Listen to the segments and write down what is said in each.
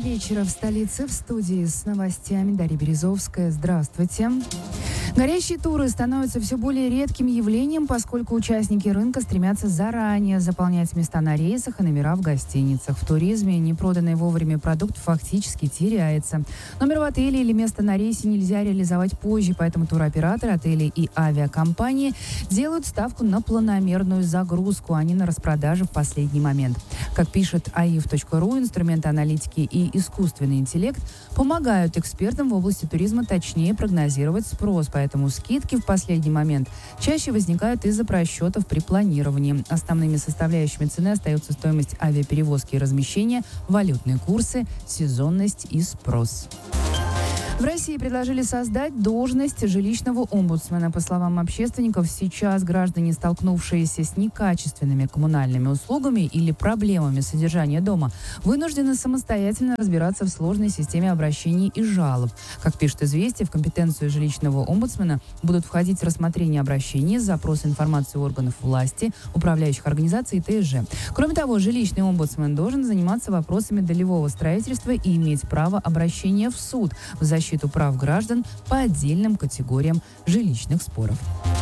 вечера в столице. В студии с новостями Дарья Березовская. Здравствуйте. Горящие туры становятся все более редким явлением, поскольку участники рынка стремятся заранее заполнять места на рейсах и номера в гостиницах. В туризме непроданный вовремя продукт фактически теряется. Номер в отеле или место на рейсе нельзя реализовать позже, поэтому туроператоры, отели и авиакомпании делают ставку на планомерную загрузку, а не на распродажи в последний момент. Как пишет aif.ru, инструменты аналитики и искусственный интеллект помогают экспертам в области туризма точнее прогнозировать спрос, поэтому скидки в последний момент чаще возникают из-за просчетов при планировании. Основными составляющими цены остаются стоимость авиаперевозки и размещения, валютные курсы, сезонность и спрос. В России предложили создать должность жилищного омбудсмена. По словам общественников, сейчас граждане, столкнувшиеся с некачественными коммунальными услугами или проблемами содержания дома, вынуждены самостоятельно разбираться в сложной системе обращений и жалоб. Как пишет «Известия», в компетенцию жилищного омбудсмена будут входить рассмотрение обращений, запрос информации органов власти, управляющих организаций и ТСЖ. Кроме того, жилищный омбудсмен должен заниматься вопросами долевого строительства и иметь право обращения в суд в защиту прав граждан по отдельным категориям жилищных споров.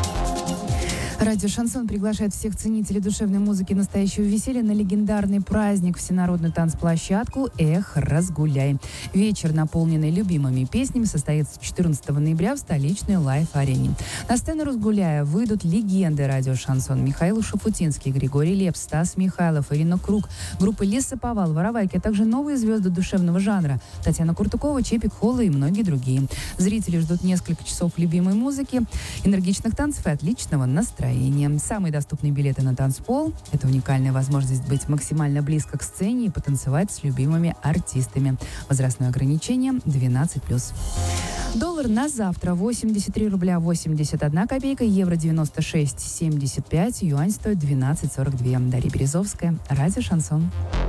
Радио «Шансон» приглашает всех ценителей душевной музыки и настоящего веселья на легендарный праздник, всенародную танцплощадку «Эх, разгуляй». Вечер, наполненный любимыми песнями, состоится 14 ноября в столичной лайф-арене. На сцену «Разгуляя» выйдут легенды радио «Шансон» Михаил Шафутинский, Григорий Лепс, Стас Михайлов, Ирина Круг, группы Лесоповал, Воровайки, а также новые звезды душевного жанра Татьяна Куртукова, Чепик Холла и многие другие. Зрители ждут несколько часов любимой музыки, энергичных танцев и отличного настроения. Самые доступные билеты на танцпол – это уникальная возможность быть максимально близко к сцене и потанцевать с любимыми артистами. Возрастное ограничение 12+. Доллар на завтра 83 рубля 81 копейка, евро 96,75, юань стоит 12,42. Дарья Березовская, радио «Шансон».